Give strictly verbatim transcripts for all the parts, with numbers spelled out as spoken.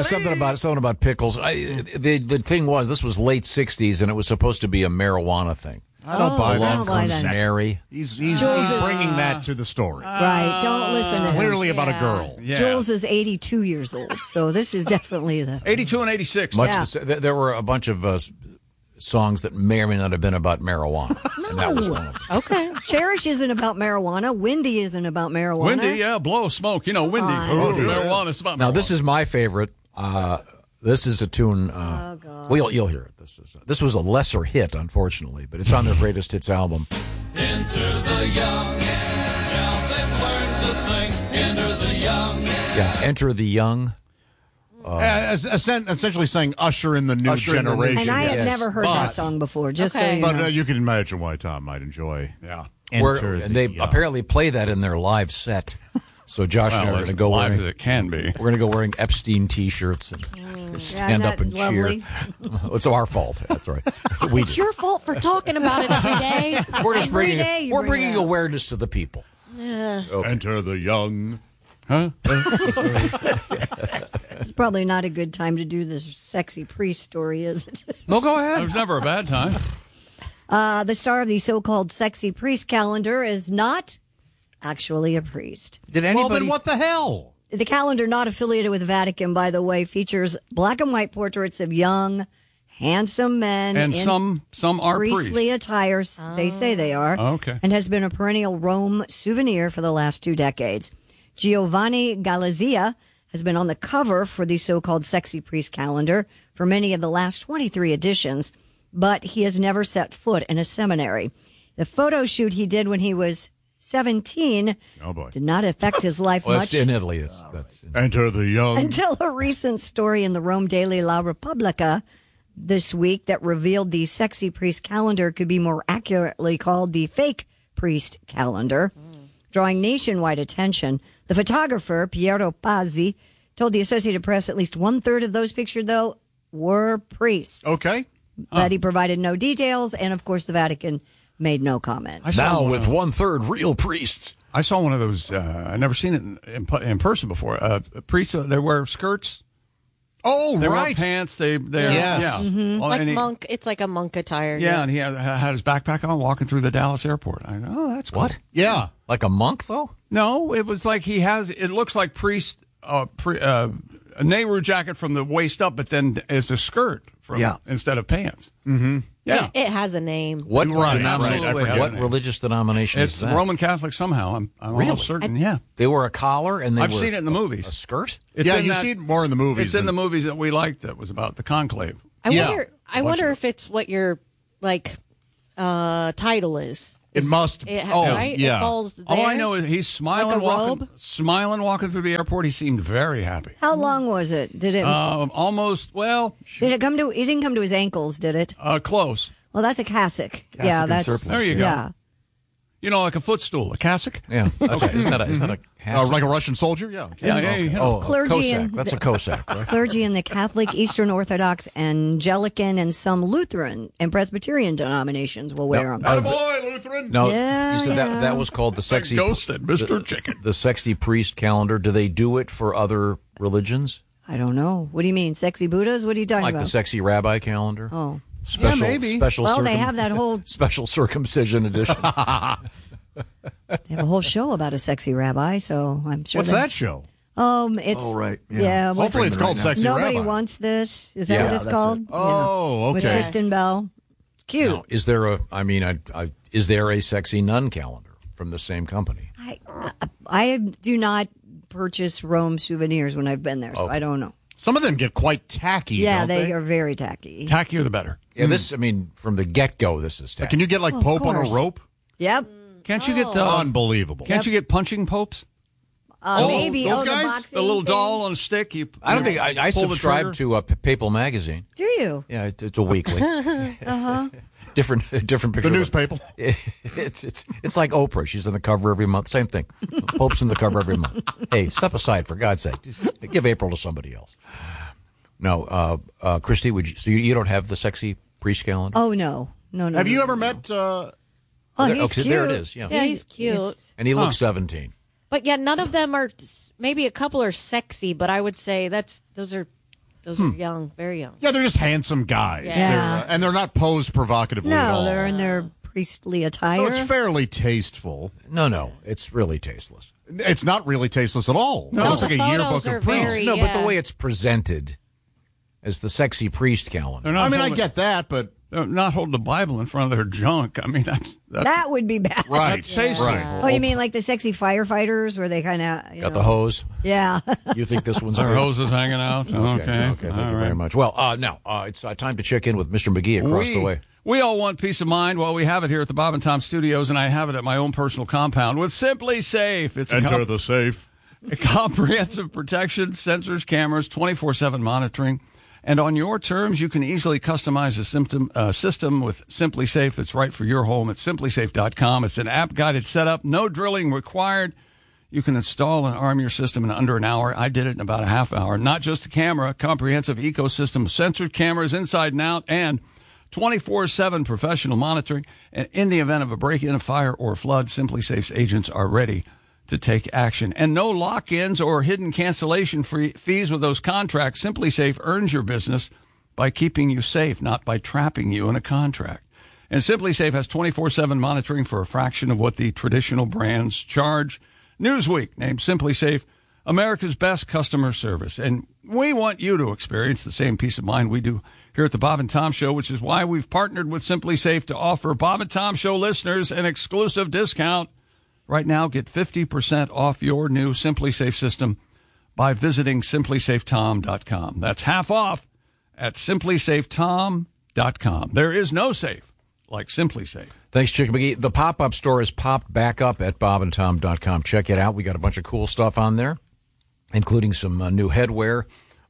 something about something about pickles. I, the the thing was, this was late sixties, and it was supposed to be a marijuana thing. I don't oh, buy that. Along comes Mary. He's he's, he's bringing that to the story. Right. Don't listen to him. Clearly about yeah. a girl. Yeah. Jules is eighty-two years old, so this is definitely the eighty-two and eighty-six. Much yeah. the, there were a bunch of uh, songs that may or may not have been about marijuana, no. and that was one of them. Okay. Cherish isn't about marijuana. Windy isn't about marijuana. Windy, yeah, blow smoke. You know, Windy. Oh, marijuana is about marijuana. Now, this is my favorite. Uh, this is a tune. Uh, oh, God. Well, you'll, you'll hear it. This is this was a lesser hit, unfortunately, but it's on their greatest hits album. Enter the young, now they've learned the thing. Enter the young. Yeah, Enter the Young. Uh, as, as, essentially saying usher in the new Usher generation. And I have yes. never heard but, that song before, just okay. so you But know. uh, you can imagine why Tom might enjoy. Yeah. Where, and they young. apparently play that in their live set. So Josh well, and I are as going to go live wearing, as it can be. We're going to go wearing Epstein T-shirts and Mm, stand yeah, up and lovely? cheer. It's our fault. That's right. We It's did. your fault for talking about it every day. We're just Every bringing day you we're bring bringing it up. awareness to the people. Yeah. Okay. Enter the young. Huh? It's probably not a good time to do this sexy priest story, is it? No, go ahead. It was never a bad time. Uh, the star of the so-called sexy priest calendar is not actually a priest. Did anybody? Well, then what the hell? The calendar, not affiliated with the Vatican, by the way, features black and white portraits of young, handsome men And in some some are priestly priests. attires. They say they are. Oh, okay. And has been a perennial Rome souvenir for the last two decades. Giovanni Galizia has been on the cover for the so-called sexy priest calendar for many of the last twenty-three editions, but he has never set foot in a seminary. The photo shoot he did when he was seventeen Oh, boy. did not affect his life Well, much. it's in Italy. It's, that's in, Enter the young. Until a recent story in the Rome Daily La Repubblica this week that revealed the sexy priest calendar could be more accurately called the fake priest calendar, drawing nationwide attention. The photographer, Piero Pazzi, told the Associated Press at least one-third of those pictured, though, were priests. Okay. But he provided no details, and, of course, the Vatican made no comment. I saw now one with of- one-third real priests. I saw one of those. Uh, I've never seen it in, in, in person before. Uh, priests, uh, they wear skirts. Oh, They wear right. pants. They, they Yes. yeah. Mm-hmm. Well, Like and he- monk. It's like a monk attire. Yeah, and he had, had his backpack on, walking through the Dallas airport. I go, oh, that's cool. What? Yeah. Like a monk, though? No, it was like he has. It looks like priest, uh, pre, uh, a Nehru jacket from the waist up, but then it's a skirt from Yeah. instead of pants. Mm-hmm. Yeah, It, it has a name. What, Right, denom- right, I forget. what religious denomination it's is that? Roman Catholic somehow. I'm, I'm Really? almost certain. Yeah, They wore a collar and they I've were seen it in the a- movies. A skirt? it's yeah, in you that- see it more in the movies. It's in the than- movies that we liked. That was about the conclave. I Yeah. wonder. I Bunch wonder of- if it's what your like uh, title is. It must. It, oh, right? yeah. It falls there. All I know is he's smiling, Like a walking, robe? smiling, walking through the airport. He seemed very happy. How long was it? Did it? Um, almost, well, did it come to? It didn't come to his ankles, did it? uh, close. Well, that's a cassock. Cassock yeah, and that's surplice. There you go. Yeah. You know, like a footstool, a cassock. Yeah. That's a, isn't that a, isn't that a Uh, hassock? like a Russian soldier? Yeah. Yeah, yeah, you know. Oh, a Clergy Cossack. and- That's a Cossack, right? Clergy in the Catholic, Eastern Orthodox, Anglican, and some Lutheran and Presbyterian denominations will wear them. Attaboy, Lutheran. No, Yeah, you said yeah. that that was called the sexy ghosted Mister the- Chicken. The sexy priest calendar. Do they do it for other religions? I don't know. What do you mean, sexy Buddhas? What are you talking Like about? the sexy rabbi calendar? Oh, Special, Yeah, maybe. Special well, they circum- have that whole special circumcision edition. they have a whole show about a sexy rabbi. So I'm sure. What's they- that show? Um, it's Oh, right. Yeah. Yeah. well, Hopefully it's called Sexy Nobody Rabbi. wants this. Is that Yeah, what it's that's called? it. Oh, With okay. Kristen Bell. It's cute. Now, is there a? I mean, I, I, is there a sexy nun calendar from the same company? I, I do not purchase Rome souvenirs when I've been there, so Okay. I don't know. Some of them get quite tacky. Yeah, don't they, they are very tacky. Tackier the better. Yeah, this. I mean, from the get go, this is. Can you get like Well, of Pope on a course. rope? Yep. Can't you get the? Unbelievable. Can't you get punching popes? Uh, Oh, maybe. those oh, guys? the boxing The little things? doll on a stick. You, I don't you think I, I pull the subscribe trigger? to a P- Papal magazine. Do you? Yeah, it, it's a weekly. Uh-huh. different, different picture. The of- newspaper. It's it's it's like Oprah. She's on the cover every month. Same thing. Pope's on the cover every month. Hey, step aside for God's sake. Give April to somebody else. No, uh, uh, Christy, would you? So you, you don't have the sexy priest calendar? Oh, no. No, no. Have no, you no, ever no. met? Uh, Oh, There- he's okay, cute. there it is. Yeah, Yeah, he's cute. and he looks seventeen. But yeah, none of them are. Maybe a couple are sexy, but I would say that's those are Those are young, very young. Yeah, they're just handsome guys. Yeah. They're, uh, and they're not posed provocatively at all. No, they're in their priestly attire. So it's fairly tasteful. No, no, it's really tasteless. It's not really tasteless at all. No, it looks the like a photos yearbook are of priests. very- No, but the yeah. way it's presented as the sexy priest calendar. They're not I mean, I holding- get that, but they're not holding the Bible in front of their junk. I mean, that's, that's That would be bad. right, That's tasteful. right. Oh, you mean like the sexy firefighters where they kind of Got the hose. Yeah. You think this one's Their good? hoses hanging out. Okay. Okay, okay, thank All you right. very much. Well, uh, now uh, it's uh, time to check in with Mister McGee across we, the way. We all want peace of mind. Well, we have it here at the Bob and Tom Studios, and I have it at my own personal compound with Simply Safe. It's a, Enter com- the safe. a comprehensive protection, sensors, cameras, twenty-four seven monitoring. And on your terms, you can easily customize a symptom, uh, system with Simply Safe that's right for your home at simply safe dot com. It's an app-guided setup, no drilling required. You can install and arm your system in under an hour. I did it in about a half hour. Not just a camera, comprehensive ecosystem of sensor cameras inside and out, and twenty-four seven professional monitoring. And in the event of a break-in, a fire, or flood, Simply Safe's agents are ready to take action. And no lock-ins or hidden cancellation free fees with those contracts. Simply Safe earns your business by keeping you safe, not by trapping you in a contract. And Simply Safe has twenty-four seven monitoring for a fraction of what the traditional brands charge. Newsweek named Simply Safe America's best customer service. And we want you to experience the same peace of mind we do here at the Bob and Tom Show, which is why we've partnered with Simply Safe to offer Bob and Tom Show listeners an exclusive discount. Right now, get fifty percent off your new Simply Safe system by visiting simply safe tom dot com. That's half off at simply safe tom dot com. There is no safe like Simply Safe. Thanks, Chick McGee. The pop-up store is popped back up at bob and tom dot com. Check it out. We got a bunch of cool stuff on there, including some uh, new headwear,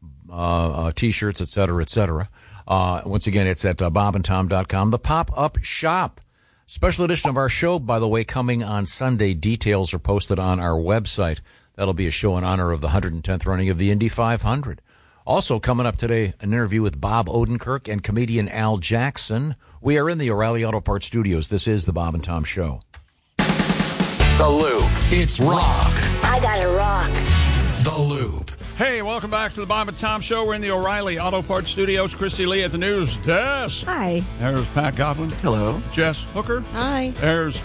uh, uh, T-shirts, et cetera, et cetera. Uh, once again, it's at uh, bob and tom dot com. The pop-up shop. Special edition of our show, by the way, coming on Sunday. Details are posted on our website. That'll be a show in honor of the one hundred tenth running of the Indy five hundred. Also coming up today, an interview with Bob Odenkirk and comedian Al Jackson. We are in the O'Reilly Auto Parts studios. This is the Bob and Tom Show. The Loop. It's rock. I gotta rock. The Loop. Hey, welcome back to the Bob and Tom Show. We're in the O'Reilly Auto Parts Studios. Christy Lee at the news desk. Hi. There's Pat Godwin. Hello. Jess Hooker. Hi. There's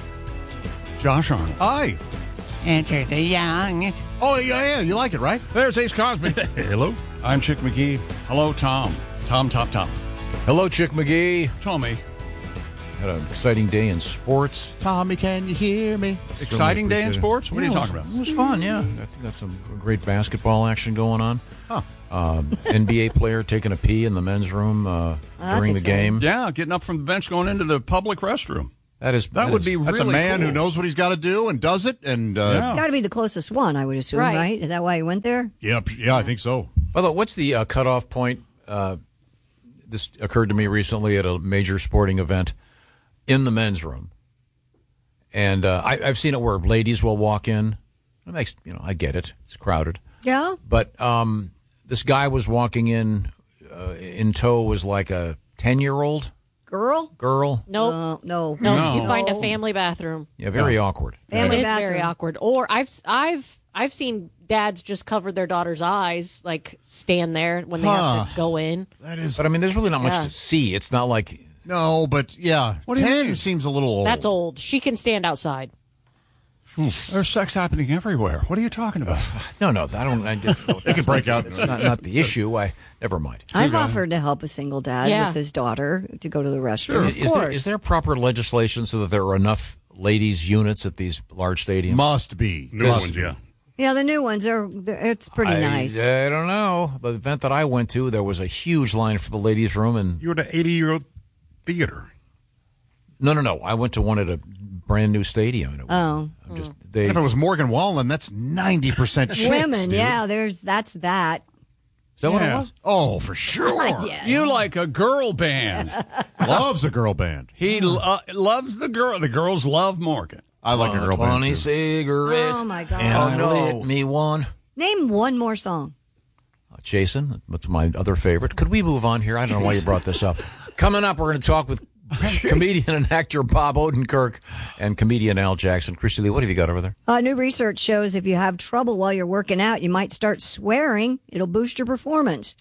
Josh Arnold. Hi. Enter the young. Oh, yeah, yeah. You like it, right? There's Ace Cosby. Hello. I'm Chick McGee. Hello, Tom. Tom, Top, Tom. Hello, Chick McGee. Tommy. Had an exciting day in sports. Tommy, can you hear me? Exciting day in appreciate it. sports? What are you Yeah, it talking was- about? It was fun, yeah. I think that's some great basketball action going on. Huh. Um, N B A player taking a pee in the men's room uh, that's during the exciting. game. Yeah, getting up from the bench, going into the public restroom. That is That would is- be That's really a man cool. who knows what he's got to do and does it. And uh, Yeah. Got to be the closest one, I would assume, Right. right? Is that why he went there? yep, yeah, I think so. By the way, what's the uh, cutoff point? Uh, this occurred to me recently at a major sporting event in the men's room, and uh, I, I've seen it where ladies will walk in. It makes you know, I get it; it's crowded. Yeah. But um, this guy was walking in. Uh, in tow was like a ten-year-old Girl? girl. Nope. Uh, no. no, No. you find a family bathroom. Yeah, very awkward. Family it is bathroom. very awkward. Or I've I've I've seen dads just cover their daughter's eyes, like stand there when they have Huh. to go in. That is But I mean, there's really not much Yeah. to see. It's not like no, but yeah, What do you ten mean? seems a little old. That's old. She can stand outside. There's sex happening everywhere. What are you talking about? no, no. I don't. I just, They could break out. It's not not the issue. I never mind. I've offered to help a single dad Yeah. with his daughter to go to the restroom. Of Is course. there, is there proper legislation so that there are enough ladies' units at these large stadiums? Must be. New Must ones, be. yeah. Yeah, the new ones are. It's pretty I, nice. I don't know. The event that I went to, there was a huge line for the ladies' room, and You're the eighty-year-old theater. no, no, no. I went to one at a brand new stadium. And it was, Oh. I'm just they. If it was Morgan Wallen, that's ninety percent chicks, Women, dude. yeah. There's that's that. Is that what it Yeah. was? Oh, for sure. Yeah. You like a girl band. Loves a girl band. He lo- loves the girl. The girls love Morgan. I like a girl band Twenty too. cigarettes. Oh, my God. And Oh, I no. lit me one. Name one more song. Uh, Jason, that's my other favorite. Could we move on here? I don't know why you brought this up. Coming up, we're going to talk with comedian and actor Bob Odenkirk and comedian Al Jackson. Christy Lee, what have you got over there? Uh, new research shows if you have trouble while you're working out, you might start swearing. It'll boost your performance.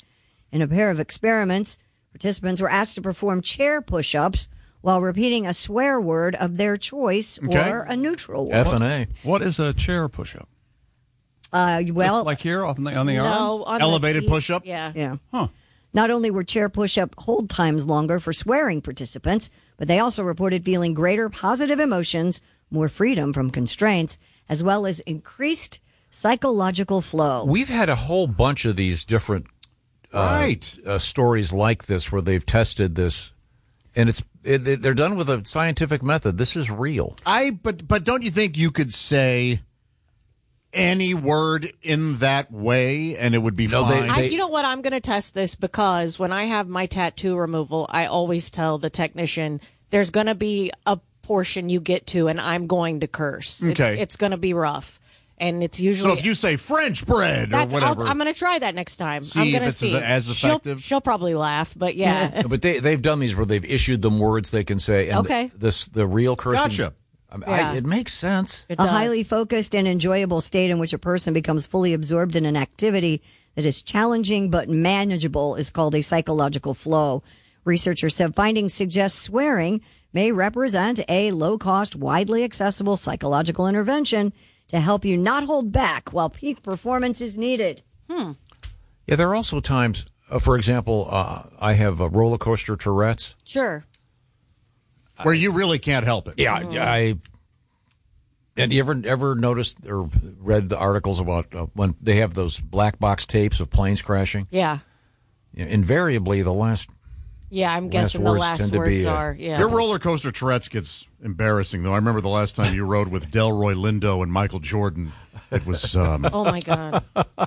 In a pair of experiments, participants were asked to perform chair push-ups while repeating a swear word of their choice Okay. or a neutral word. F and A. What is a chair push-up? Uh, well, Just like here on the on the arm. No, on Elevated the feet. push-up? Yeah. yeah. Huh. Not only were chair push-up hold times longer for swearing participants, but they also reported feeling greater positive emotions, more freedom from constraints, as well as increased psychological flow. We've had a whole bunch of these different uh, Right. uh, stories like this where they've tested this, and it's it, it- they're done with a scientific method. This is real. I but but don't you think you could say any word in that way and it would be No, they- fine? I, you know what? I'm going to test this because when I have my tattoo removal, I always tell the technician there's going to be a portion you get to, and I'm going to curse. Okay. It's, it's going to be rough, and it's usually. so if you say French bread or that's, I'll- whatever, I'm going to try that next time. See I'm if going to it's see. as- as She'll- effective? She'll, probably laugh, but yeah. But they they've done these where they've issued them words they can say. And Okay. This the real cursing. Gotcha. I mean, Yeah. I, it makes sense. It A does. highly focused and enjoyable state in which a person becomes fully absorbed in an activity that is challenging but manageable is called a psychological flow. Researchers said findings suggest swearing may represent a low-cost, widely accessible psychological intervention to help you not hold back while peak performance is needed. Yeah, there are also times, uh, for example, uh, I have a roller coaster Tourette's. Sure. where you really can't help it. Yeah, I. And you ever ever noticed or read the articles about uh, when they have those black box tapes of planes crashing? Yeah. Yeah, invariably, the last Yeah, I'm Last guessing the words last tend to words be, uh, are. Yeah. Your roller coaster Tourette's gets embarrassing, though. I remember the last time you rode with Delroy Lindo and Michael Jordan. It was um, Oh my God.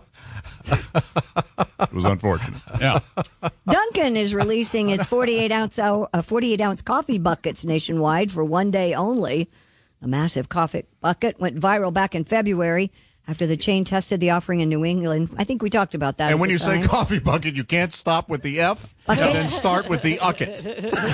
it was unfortunate. Yeah. Dunkin' is releasing its forty-eight ounce uh, forty-eight ounce coffee buckets nationwide for one day only. The massive coffee bucket went viral back in February after the chain tested the offering in New England. I think we talked about that. And at when the you say time. coffee bucket, you can't stop with the F and then start with the ucket.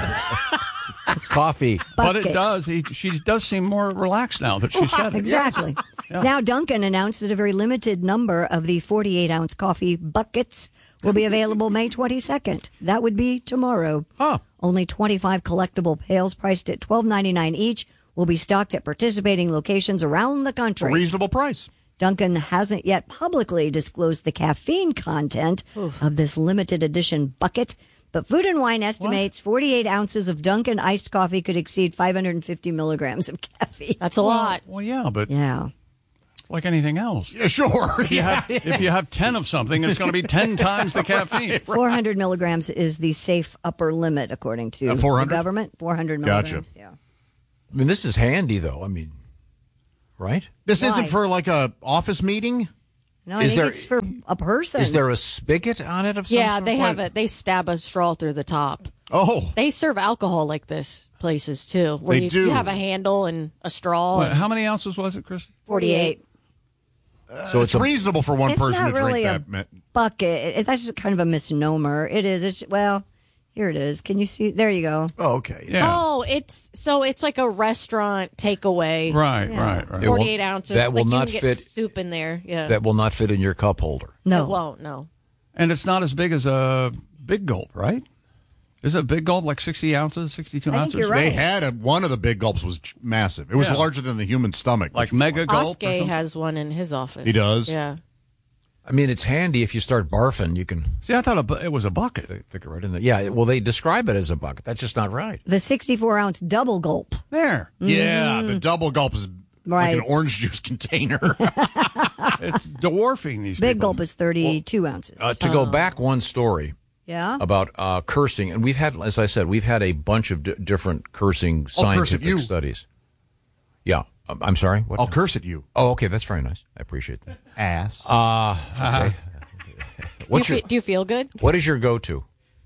it's coffee. But it Bucket. does. He, she does seem more relaxed now that she said it. Exactly. Now, Dunkin' announced that a very limited number of the forty-eight ounce coffee buckets will be available May twenty-second. That would be tomorrow. Huh. Only twenty-five collectible pails priced at twelve ninety-nine each will be stocked at participating locations around the It's a country. reasonable price. Dunkin' hasn't yet publicly disclosed the caffeine content of this limited edition bucket, but Food and Wine estimates forty-eight ounces of Dunkin' iced coffee could exceed five hundred fifty milligrams of caffeine. That's a lot. Well, yeah, but Yeah. it's like anything else. Yeah, sure. If you have, if you have ten of something, it's going to be ten times the caffeine. four hundred milligrams is the safe upper limit, according to Uh, the four hundred? government. four hundred Gotcha. milligrams, yeah. I mean, this is handy, though. I mean, right? This Why? isn't for like a office meeting? No, I Is think there- it's for a person. Is there a spigot on it of some Yeah, sort? they have it. They stab a straw through the top. Oh, They serve alcohol like this places too, where They you, do. you have a handle and a straw. What, and how many ounces was it, Chris? forty-eight. So it's it's a, reasonable for one It's person not to really drink a that. bucket. It, that's just kind of a misnomer. It is. It's, well, here it is. Can you see? There you go. Oh, okay. Yeah. Oh, it's so it's like a restaurant takeaway. Right, right, right. It won't- Forty-eight ounces. that will like not you can get fit- soup in there. Yeah, that will not fit in your cup holder. No. it won't. No. And it's not as big as a big gulp, right? Is it a big gulp like sixty ounces, sixty-two I think ounces? you're right. They had a, one of the big gulps was ch- massive. It was Yeah. larger than the human stomach. Like mega gulp? or Oskay something? has one in his office. He does? Yeah. I mean, it's handy if you start barfing. You can See, I thought a bu- it was a bucket. stick it right in there. Yeah, well, they describe it as a bucket. That's just not right. The sixty-four ounce double gulp. There. yeah, the double gulp is Right. like an orange juice container. It's dwarfing these Big people. gulp is thirty-two ounces. Uh, to go back one story yeah. about uh, cursing, and we've had, as I said, we've had a bunch of d- different cursing I'll curse at scientific you. studies. Yeah, Um, I'm sorry. What? I'll curse at you, Oh, okay, that's very nice. I appreciate that. ass. Uh, okay. Do you, What's your fe- do you feel good? What is your go-to?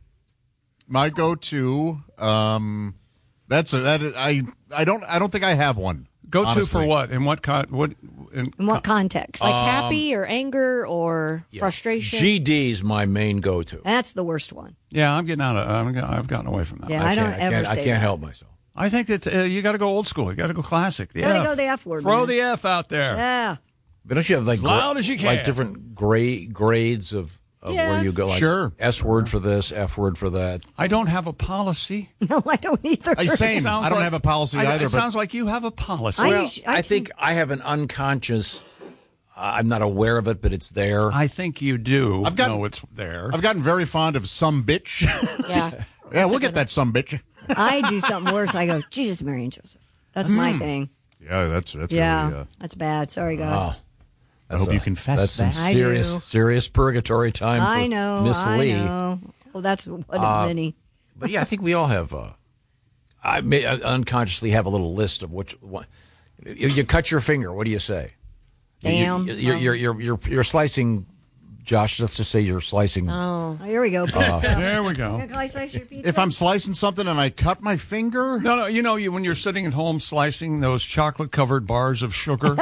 My go-to. Um, that's a that is, I I don't I don't think I have one. Go to honestly. for what? In what con- what? In, In what context? Like Um, happy or anger or frustration? G D's my main go-to. That's the worst one. yeah, I'm getting out of. I'm, I've gotten away from that. Yeah, I, don't can't, ever I can't, say I can't that. help myself. I think that uh, you got to go old school. You got to go classic. The Gotta F. go the F word, Throw man. the F out there. Yeah. But don't you have like As loud as you can. like different gray grades of of Yeah. where you go like Sure. S word for this, F word for that. I don't have a policy. No, I don't either. Hey, same. Sounds I don't like- have a policy I- either. It but sounds like you have a policy. I Well, us- I, I think too- I have an unconscious. Uh, I'm not aware of it, but it's there. I think you do I've gotten- know it's there. I've gotten very fond of some bitch. Yeah. yeah, we'll get that some bitch. I do something worse. I go, Jesus, Mary and Joseph. That's my thing. Yeah, that's that's Yeah, really. Uh, that's bad. Sorry, God. Oh, I hope a- you confess That's some that. I serious, do. serious purgatory time. I for know. Miss I Lee. know. Well, that's one of Uh, many. But yeah, I think we all have. Uh, I may I unconsciously have a little list of which one. You, you cut your finger. What do you say? Damn. You, you're, you're, you're, you're, you're slicing. Josh, let's just say you're slicing. Oh, here we go. Pizza. Uh, There we go. Can I slice your pizza? If I'm slicing something and I cut my finger, No, no, you know, you when you're sitting at home slicing those chocolate-covered bars of sugar,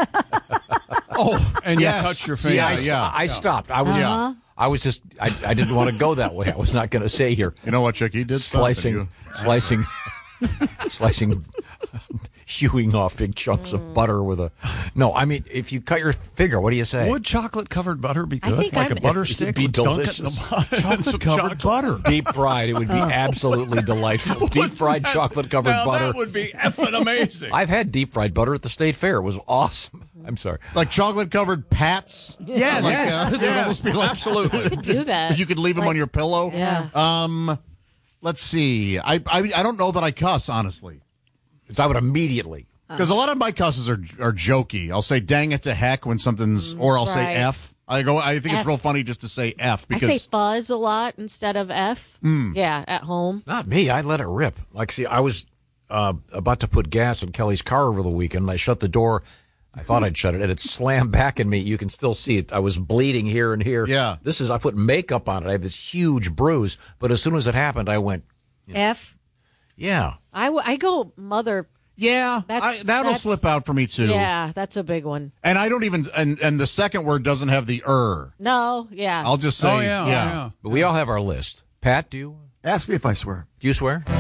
oh, and yes. you cut your See, finger. I, yeah. I stopped. I was. Yeah. I was just. I, I didn't want to go that way. I was not going to say here. You know what, Chick? He did stop, slicing, didn't slicing, slicing, hewing off big chunks of butter with a. No, I mean, if you cut your finger, what do you say? Would chocolate-covered butter be I good? think Like I'm- a butter It'd stick? be with dunk it in delicious. the bottom? Some Chocolate-covered butter. Deep fried, it would be absolutely delightful. Deep fried chocolate covered Now, butter. That would be effing amazing. I've had deep fried butter at the state fair. It was awesome. I'm sorry. Like chocolate covered pats. Yes, like, yes, uh, they would almost be like absolutely. Do that. you could leave them on your pillow. Yeah. Um, let's see. I, I I don't know that I cuss honestly, So I would immediately. because a lot of my cusses are are jokey. I'll say "dang it to heck" when something's, or I'll say Right. "f." I go. I think it's F. real funny just to say "f" I because say fuzz a lot instead of F. Yeah, at home. Not me. I let it rip. Like, see, I was uh, about to put gas in Kelly's car over the weekend. And I shut the door. I thought I'd shut it, and it slammed back in me. You can still see it. I was bleeding here and here. Yeah. This is. I put makeup on it. I have this huge bruise. But as soon as it happened, I went, F. yeah. I, w- I go mother. yeah, That's- I, that'll that's- slip out for me too. Yeah, that's a big one. And I don't even. And and the second word doesn't have the er. No, yeah. I'll just say Oh, yeah, oh, yeah. But we all have our list. Pat, do you? Ask me if I swear. Do you swear?